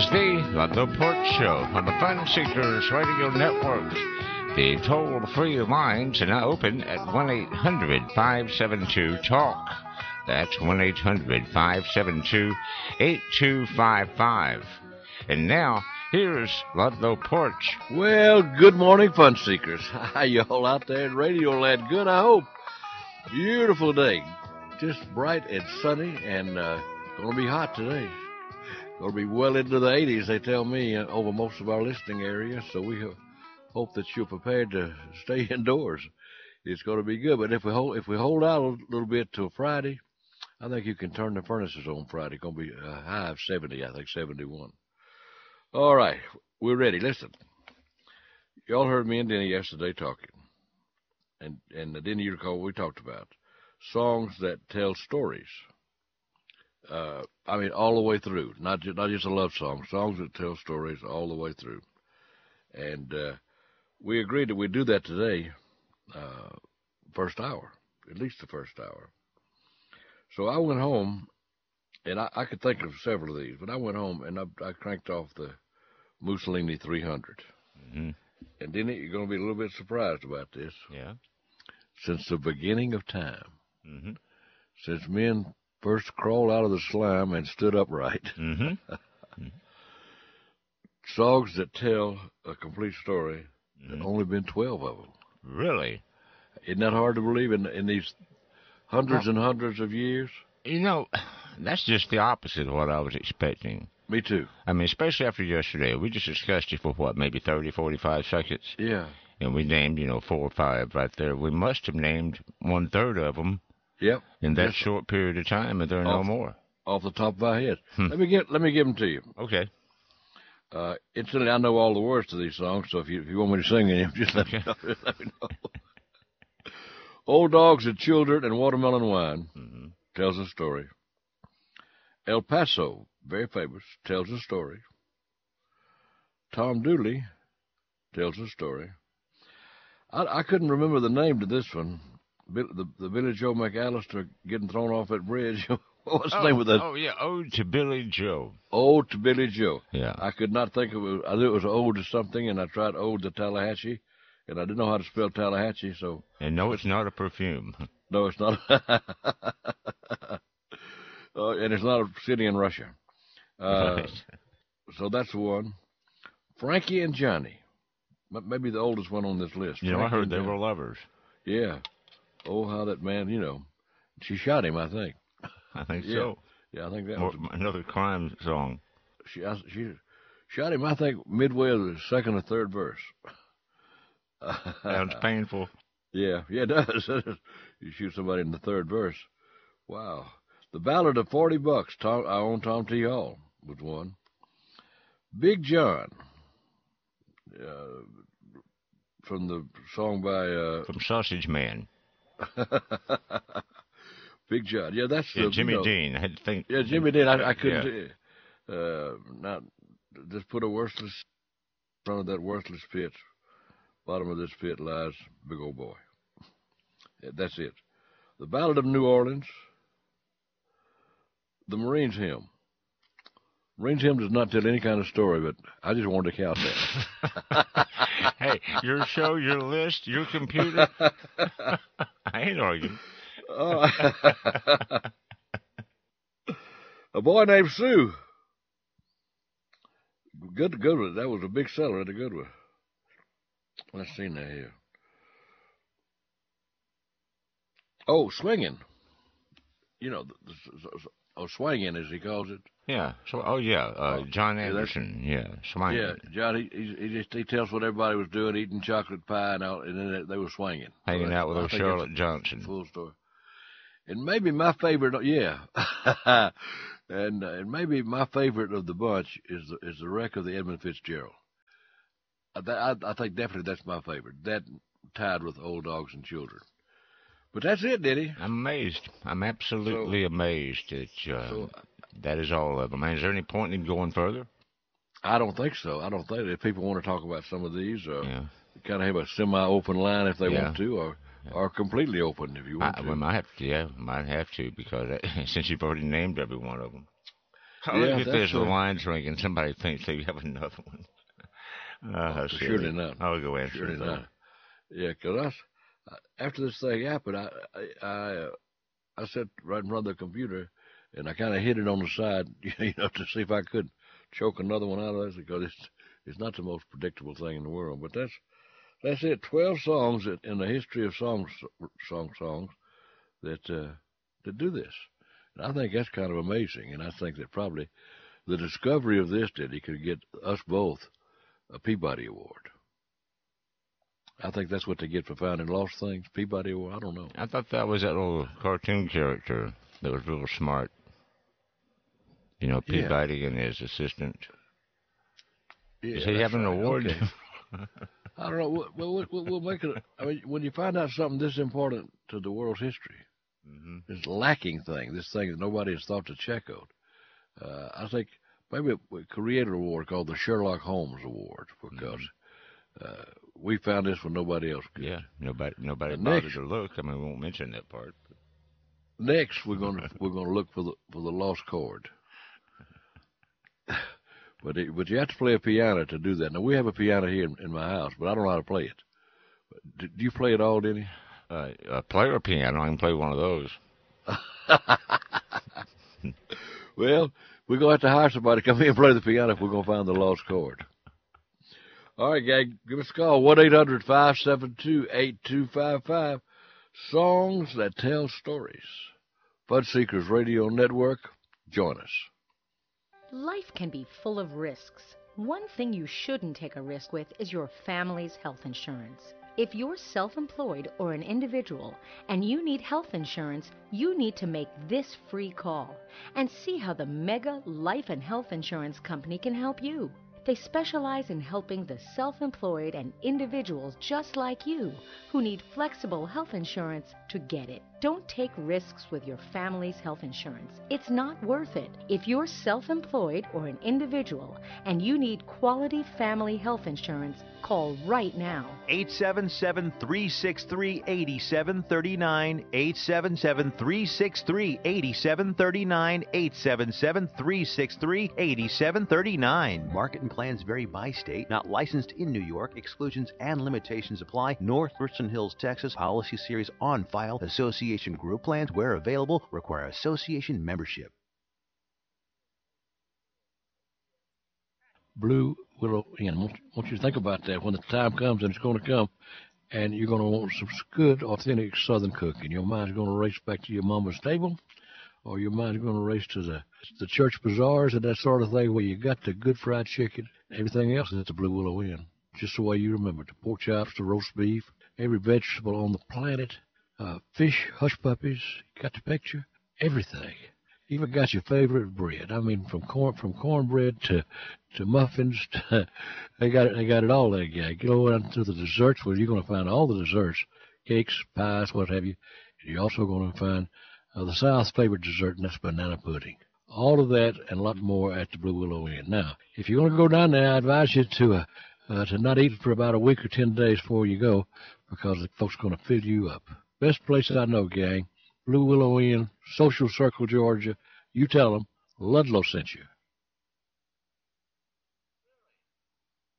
the Ludlow Port Show on the Fun Seekers Radio Network. The toll-free lines are now open at 1-800-572-TALK. That's 1-800-572-8255. And now, here's Ludlow Porch. Well, good morning, Fun Seekers. How y'all out there in Radio Land? Good, I hope. Beautiful day. Just bright and sunny, and going to be hot today. Going to be well into the 80s, they tell me, over most of our listening areas. So we hope that you're prepared to stay indoors. It's going to be good. But if we hold out a little bit till Friday, I think you can turn the furnaces on Friday. It's going to be a high of 70, I think 71. All right, we're ready. Listen, y'all heard me and Denny yesterday talking, and Denny, you recall what we talked about songs that tell stories. I mean, all the way through, not just a love song, songs that tell stories all the way through. And we agreed that we'd do that today, first hour, at least the first hour. So I went home. And I could think of several of these, but I went home and I cranked off the Mussolini 300. Mm-hmm. And then you're going to be a little bit surprised about this. Yeah. Since the beginning of time, mm-hmm. since men first crawled out of the slime and stood upright, mm-hmm. mm-hmm. songs that tell a complete story, mm-hmm. there only been 12 of them. Really? Isn't that hard to believe in these hundreds and hundreds of years? You know, that's just the opposite of what I was expecting. Me too. I mean, especially after yesterday. We just discussed it for, maybe 30, 45 seconds? Yeah. And we named, 4 or 5 right there. We must have named 1/3 of them yep. in that short period of time, and there are no more. Off the top of our head. Let me give them to you. Okay. Incidentally, I know all the words to these songs, so if you want me to sing any, just let me know. Old Dogs and Children and Watermelon Wine. Mm-hmm. Tells a story. El Paso, very famous, tells a story. Tom Dooley tells a story. I couldn't remember the name to this one. The Billy Joe McAllister getting thrown off that bridge. What's the name of that? Oh, yeah, Ode to Billy Joe. Ode to Billy Joe. Yeah. I could not think of it. I knew it was Ode to something, and I tried Ode to Tallahatchie, and I didn't know how to spell Tallahatchie, so... And no, it's not a perfume. No, it's not. And it's not a city in Russia. Right. So that's one. Frankie and Johnny. Maybe the oldest one on this list. I heard they were lovers. Yeah. Oh, how that man, She shot him, I think. I think yeah. so. Yeah, I think that was another crime song. She shot him, I think, midway of the second or third verse. Sounds painful. Yeah, it does. You shoot somebody in the third verse. Wow. The Ballad of $40, our own Tom T. Hall was one. Big John, from the song by... from Sausage Man. Big John. Yeah, that's Jimmy Dean. I had to think. Yeah, Jimmy Dean. I couldn't... Not just put a worthless... in front of that worthless pit. Bottom of this pit lies big old boy. Yeah, that's it. The Ballad of New Orleans. The Marines Hymn. Marines Hymn does not tell any kind of story, but I just wanted to count that. Hey, your show, your list, your computer. I ain't arguing. A Boy Named Sue. Good one. That was a big seller. That's a good one. Let's see now here. Oh, Swingin'. Swingin', as he calls it. Yeah. So, John Anderson. Yeah, swingin'. Yeah, John. He tells what everybody was doing, eating chocolate pie, and then they were swinging, hanging out with old Charlotte Johnson. Full story. And maybe my favorite, and maybe my favorite of the bunch is the Wreck of the Edmund Fitzgerald. I think definitely that's my favorite. That tied with Old Dogs and Children. But that's it, Diddy. I'm amazed. I'm absolutely amazed that that is all of them. Is there any point in going further? I don't think so. I don't think if people want to talk about some of these, kind of have a semi-open line if they want to, or completely open if you want to. We might have to, might have to, because since you've already named every one of them. I'll get this wine's ringing. Somebody thinks they have another one. Surely not. I'll go answer Surely that. not. Yeah, because after this thing happened, I sat right in front of the computer, and I kind of hit it on the side, to see if I could choke another one out of this, because it's not the most predictable thing in the world. But that's it. 12 songs in the history of songs that do this. And I think that's kind of amazing. And I think that probably the discovery of this did he could get us both a Peabody Award. I think that's what they get for finding lost things. Peabody Award. I don't know. I thought that was that little cartoon character that was real smart. Peabody and his assistant. Yeah, Does he have an award? Okay. I don't know. We'll make it. I mean, when you find out something this important to the world's history, this lacking thing, this thing that nobody has thought to check out, I think maybe we create an award called the Sherlock Holmes Award, because we found this when nobody else could. Yeah, nobody bothered to look. I mean, we won't mention that part. Next, we're gonna look for the lost chord. But you have to play a piano to do that. Now, we have a piano here in my house, but I don't know how to play it. Do you play it all, Denny? A player piano, I can play one of those. Well, we're going to have to hire somebody to come here and play the piano if we're going to find the lost chord. All right, gang, give us a call, 1-800-572-8255. Songs that tell stories. Bud Seekers Radio Network, join us. Life can be full of risks. One thing you shouldn't take a risk with is your family's health insurance. If you're self-employed or an individual and you need health insurance, you need to make this free call and see how the Mega Life and Health Insurance Company can help you. They specialize in helping the self-employed and individuals just like you who need flexible health insurance to get it. Don't take risks with your family's health insurance. It's not worth it. If you're self-employed or an individual and you need quality family health insurance, call right now. 877-363-8739, 877-363-8739, 877-363-8739. Market and plans vary by state. Not licensed in New York. Exclusions and limitations apply. North Richland Hills, Texas. Policy series on file. Association group plans, where available, require association membership. Blue Willow Inn. I want you to think about that when the time comes, and it's going to come, and you're going to want some good, authentic Southern cooking. Your mind's going to race back to your mama's table, or your mind's going to race to the church bazaars and that sort of thing, where you got the good fried chicken. Everything else is at the Blue Willow Inn. Just the way you remember it. The pork chops, the roast beef, every vegetable on the planet, fish, hush puppies. You got the picture? Everything. Even got your favorite bread. I mean, from cornbread to muffins. They got it all there, guy. Go on to the desserts, where you're going to find all the desserts, cakes, pies, what have you. And you're also going to find the South's favorite dessert, and that's banana pudding. All of that and a lot more at the Blue Willow Inn. Now, if you're going to go down there, I advise you to not eat for about a week or 10 days before you go, because the folks are going to fill you up. Best place I know, gang. Blue Willow Inn, Social Circle, Georgia. You tell them Ludlow sent you.